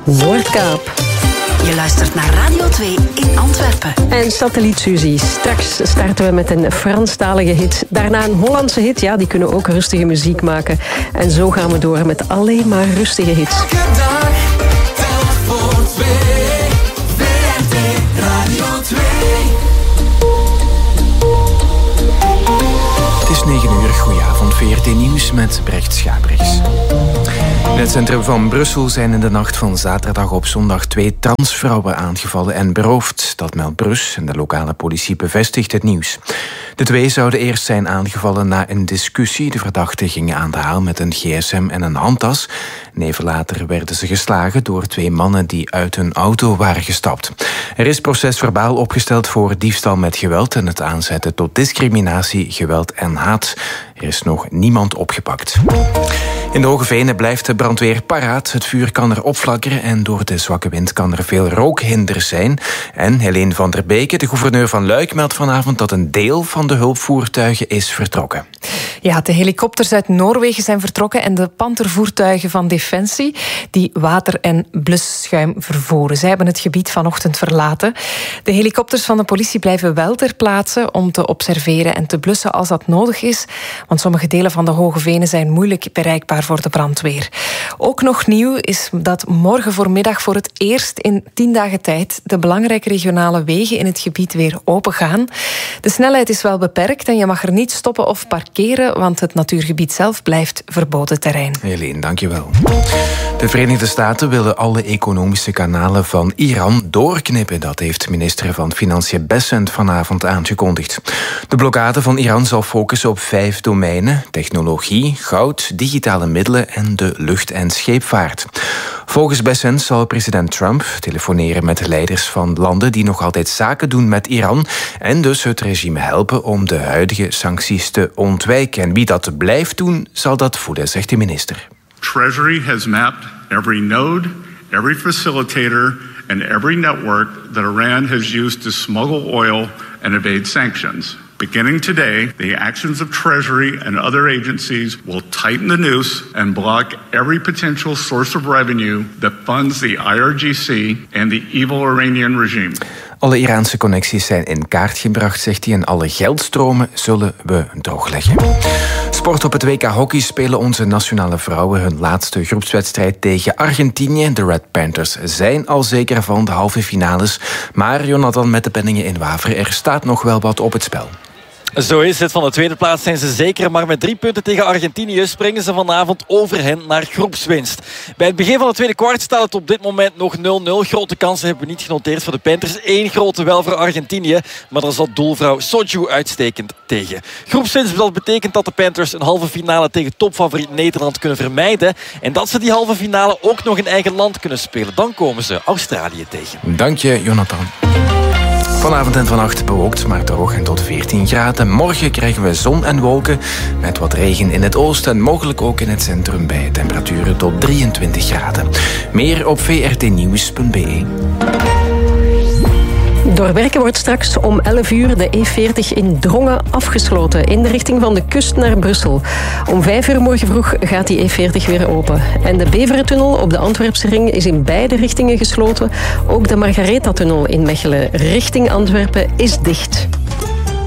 Noordkaap. Je luistert naar Radio 2 in Antwerpen. En Satelliet Suzy. Straks starten we met een Franstalige hit. Daarna een Hollandse hit. Ja, die kunnen ook rustige muziek maken. En zo gaan we door met alleen maar rustige hits. Elke dag telt voor twee. VRT Radio 2. Het is 9 uur. Goedenavond. VRT Nieuws met Brecht Schabrichs. In het centrum van Brussel zijn in de nacht van zaterdag op zondag 2 transvrouwen aangevallen en beroofd. Dat meldt Brus en de lokale politie bevestigt het nieuws. De twee zouden eerst zijn aangevallen na een discussie. De verdachten gingen aan de haal met een gsm en een handtas. Even later werden ze geslagen door 2 mannen die uit hun auto waren gestapt. Er is procesverbaal opgesteld voor diefstal met geweld en het aanzetten tot discriminatie, geweld en haat. Er is nog niemand opgepakt. In de Hoge Venen blijft de brandweer paraat. Het vuur kan er opflakkeren en door de zwakke wind kan er veel rookhinder zijn. En Helene van der Beke, de gouverneur van Luik, meldt vanavond dat een deel van de hulpvoertuigen is vertrokken. Ja, de helikopters uit Noorwegen zijn vertrokken en de pantervoertuigen van Defensie die water- en blusschuim vervoeren. Zij hebben het gebied vanochtend verlaten. De helikopters van de politie blijven wel ter plaatse om te observeren en te blussen als dat nodig is, want sommige delen van de Hoge Venen zijn moeilijk bereikbaar voor de brandweer. Ook nog nieuw is dat morgen voormiddag voor het eerst in 10 dagen tijd de belangrijke regionale wegen in het gebied weer open gaan. De snelheid is wel beperkt en je mag er niet stoppen of parkeren, want het natuurgebied zelf blijft verboden terrein. Helene, dankjewel. De Verenigde Staten willen alle economische kanalen van Iran doorknippen. Dat heeft minister van Financiën Bessent vanavond aangekondigd. De blokkade van Iran zal focussen op 5 domeinen: technologie, goud, digitale middelen en de lucht- en scheepvaart. Volgens Bessent zal president Trump telefoneren met leiders van landen die nog altijd zaken doen met Iran en dus het regime helpen om de huidige sancties te ontwijken. En wie dat blijft doen, zal dat voeden, zegt de minister. Treasury has mapped every node, every facilitator and every network that Iran has used to smuggle oil and evade sanctions. Beginning today, the actions of Treasury and other agencies will tighten the noose and block every potential source of revenue that funds the IRGC and the evil Iranian regime. Alle Iraanse connecties zijn in kaart gebracht, zegt hij, en alle geldstromen zullen we droogleggen. Sport op het WK Hockey spelen onze nationale vrouwen hun laatste groepswedstrijd tegen Argentinië. De Red Panthers zijn al zeker van de halve finales. Maar Jonathan met de penningen in Wavre, er staat nog wel wat op het spel. Zo is het. Van de tweede plaats zijn ze zeker, maar met 3 punten tegen Argentinië springen ze vanavond over hen naar groepswinst. Bij het begin van het tweede kwart staat het op dit moment nog 0-0. Grote kansen hebben we niet genoteerd voor de Panthers. 1 grote wel voor Argentinië, maar daar zat doelvrouw Soju uitstekend tegen. Groepswinst, dat betekent dat de Panthers een halve finale tegen topfavoriet Nederland kunnen vermijden en dat ze die halve finale ook nog in eigen land kunnen spelen. Dan komen ze Australië tegen. Dank je, Jonathan. Vanavond en vannacht bewolkt, maar droog en tot 14 graden. Morgen krijgen we zon en wolken met wat regen in het oosten en mogelijk ook in het centrum bij temperaturen tot 23 graden. Meer op vrtnieuws.be. Door werken wordt straks om 11 uur de E40 in Drongen afgesloten in de richting van de kust naar Brussel. Om 5 uur morgen vroeg gaat die E40 weer open. En de Beverentunnel op de Antwerpse ring is in beide richtingen gesloten. Ook de Margaretha-tunnel in Mechelen richting Antwerpen is dicht.